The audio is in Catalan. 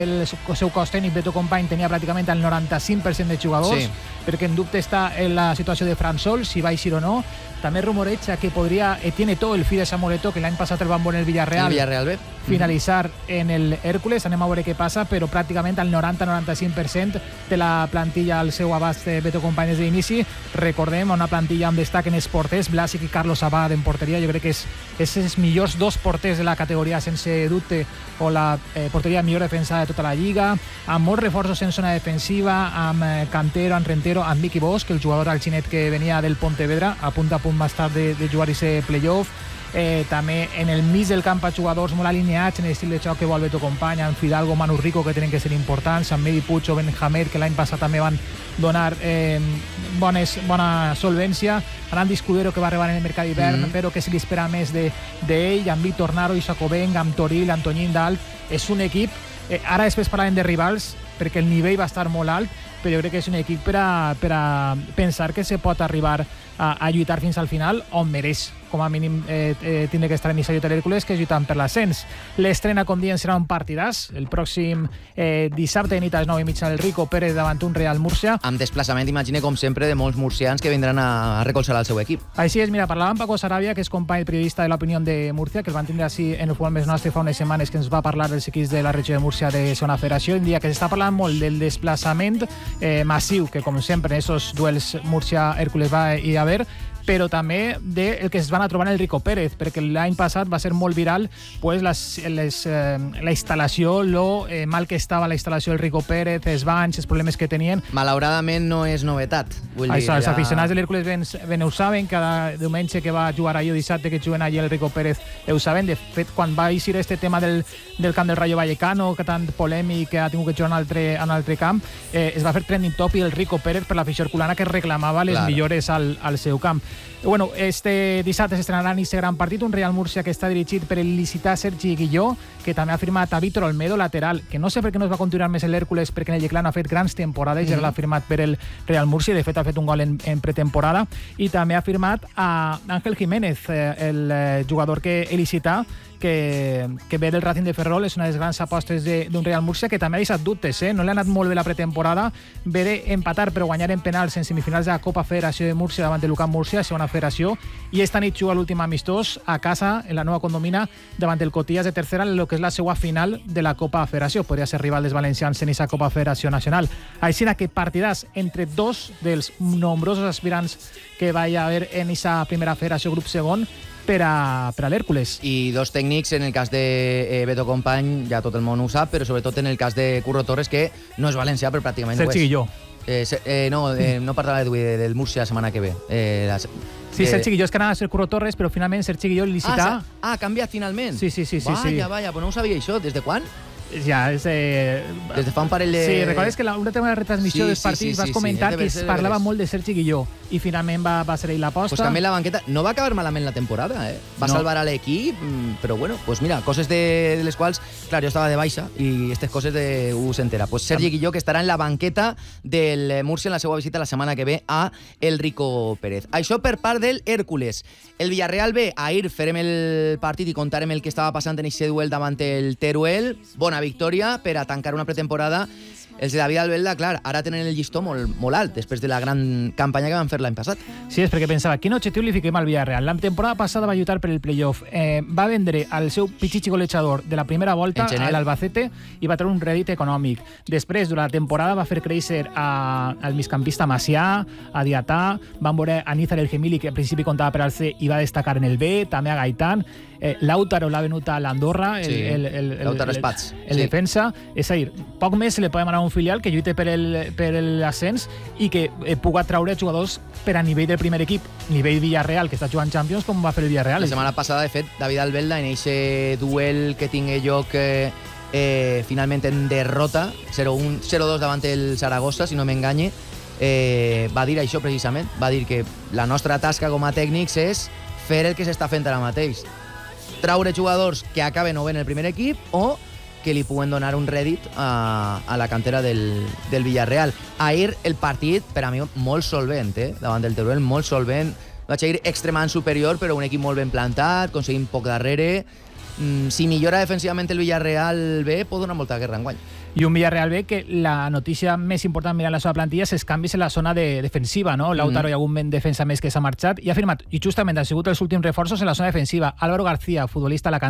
el seu cos tècnic, Beto Company, tenia pràcticament el 95% de jugadors, perquè en dubte està en la situació de Fran Sol, si va eixir o no. També rumoreja que podría, tiene todo el fill de Samuel Eto'o, que l'any passat el van veure en el Villarreal. El Villarreal B. Finalitzar en el Hércules, anem a veure què passa, però pràcticament el 90-95% de la plantilla al seu abast de Beto Company des d'inici. Recordem, una plantilla amb destac en els porters, Blasic i Carlos Abad en porteria. Jo crec que és els millors dos porters de la categoria, sense dubte, o la porteria millor defensada de tota la lliga, amb molts reforços en zona defensiva, amb Cantero, amb Rentero, amb Miqui Bosch, el jugador al xinet que venia del Pontevedra, a punt més tard de jugar aquest playoff. També en el mig del camp a jugadors molt alineats en l'estil de joc que vol Beto Company, amb Fidalgo, Manu Rico, que tenen que ser importants, amb Medi Puig o Ben Hamed, que l'any passat també van donar bona solvència, amb Andy Escudero, que va arribar en el mercat d'hivern, però que se li espera més d'ell, amb Víctor Naro, Isacobenc, amb Toril, Antoñín Dalt. És un equip, ara després parlarem de rivals, perquè el nivell va estar molt alt, però jo crec que és un equip per a pensar que se pot arribar a lluitar fins al final, on mereix com a mínim tindre que estar en aquesta lluita de l'Hèrcules, que és lluitant per l'ascens. L'estrena, com diem, serà un partidàs el pròxim dissabte de nit a les 9:30 del Rico Pérez davant un Real Múrcia. Amb desplaçament, imagine, com sempre, de molts murcians que vindran a recolzar el seu equip. Així és, mira, parlava amb Paco Sarabia, que és company periodista de l'Opinió de Múrcia, que el van tindre així en el Futbol Més Nostre fa unes setmanes, que ens va parlar dels equips de la regió de Múrcia de Segona Federació. Un dia que s'està parlant molt del desplaçament massiu, que com sempre en aquests duels Múrcia-Hèrcules va hi haver, però també del que es van a trobar en el Rico Pérez, perquè l'any passat va ser molt viral pues, la instal·lació, lo mal que estava la instal·lació del Rico Pérez, els banys, els problemes que tenien. Malauradament no és novetat. Els aficionats de l'Hèrcules ben ho saben, cada diumenge que va jugar allà o dissabte que juguen allà el Rico Pérez ho saben. De fet, quan va eixir este tema del camp del Rayo Vallecano, que tant polèmic, que ha tingut que jugar en un altre camp, es va fer trending topic el Rico Pérez per l'afició herculana, que reclamava les millores al seu camp. Bueno, este dissabte s'estrenarà en aquest gran partit, un Real Múrcia que està dirigit per el licità Sergi Guilló, que també ha firmat a Víctor Olmedo, lateral, que no sé per què no es va continuar més l'Hèrcules, perquè en el Yeclano ha fet grans temporades, ja l'ha firmat per el Real Múrcia, de fet ha fet un gol en pretemporada, i també ha firmat a Ángel Jiménez, el jugador que el licità, que ve del Racing de Ferrol, és una de les grans apostes d'un Real Múrcia, que també ha deixat dubtes, no li ha anat molt bé la pretemporada, ve d'empatar però guanyar en penals en semifinals de la Copa Federació de Múrcia davant de l'UCAM Múrcia, segona federació, i esta nit juga l'últim amistós a casa, en la nova condomina, davant del Cotillas de tercera, en el que és la seva final de la Copa Federació. Podria ser rival dels valencians en aquesta Copa Federació Nacional. Així que partidàs entre dos dels nombrosos aspirants que va haver en aquesta primera federació grup segon, per a l'Hèrcules. I dos tècnics, en el cas de Beto Company, ja tot el món ho sap, però sobretot en el cas de Curro Torres, que no és valencià, però pràcticament ho és. Sergi Guilló. No parlava del Múrcia la setmana que ve. Sí, Sergi Guilló, és que anava a ser Curro Torres, però finalment Sergi Guilló li licità... Ha canviat finalment? Sí. Vaya, però no ho sabia això. Des de quan? Ja, és... Des de fa un parell de... Sí, recordes que una tema de retransmissió dels partits vas comentar que es parlava molt de Sergi Guilló i finalment va ser ell l'aposta. Pues també la banqueta no va acabar malament la temporada, va salvar a l'equip, però bueno, pues mira, coses de les quals, clar, jo estava de baixa i aquestes coses ho s'entera. Pues Sergi Guilló, que estarà en la banqueta del Múrcia en la seva visita la setmana que ve a el Rico Pérez. Això per part del Hèrcules. El Villarreal B, ahir farem el partit i contarem el que estava passant en aquest duel davant el Teruel. Bona victòria per a tancar una pretemporada. Els de David Albelda, clar, ara tenen el llistó molt alt després de la gran campanya que van fer l'any passat. Sí, és perquè pensava, quin objectiu li fiquem al Villarreal? La temporada passada va lluitar per el playoff. Va vendre el seu pitxitxi golejador de la primera volta a l'Albacete i va treure un rèdit econòmic. Després, durant la temporada, va fer créixer al migcampista Macià, a Diatà, van veure a Nízar el Gemili, que al principi comptava per al C i va destacar en el B, també a Gaitán. Lautaro l'ha venut a l'Andorra, Lautaro Espats, el defensa. És a dir, poc més se li podem anar a un filial que lluite per l'ascens i que pugui atraure jugadors per a nivell del primer equip, nivell Villarreal, que està jugant Champions, com va fer el Villarreal. La setmana passada, de fet, David Albelda, en aquest duel que tingui lloc finalment en derrota, 0-2 davant el Saragossa, si no m'enganye, va dir això precisament, va dir que la nostra tasca com a tècnics és fer el que s'està fent ara mateix, traure jugadors que acaben o bé en el primer equip o que li puguen donar un rèdit a la cantera del Villarreal. Ahir el partit, per a mi, molt solvent, davant del Teruel, molt solvent. Vaig a ir extremament superior, però un equip molt ben plantat, aconseguint poc darrere. Si millora defensivament el Villarreal B, pot donar molta guerra enguany. I un Villarreal B que la notícia més important mirant la seva plantilla és els canvis en la zona defensiva, no? Lautaro hi ha algun defensa més que s'ha marxat i ha firmat, i justament han sigut els últims reforços en la zona defensiva. Álvaro García, futbolista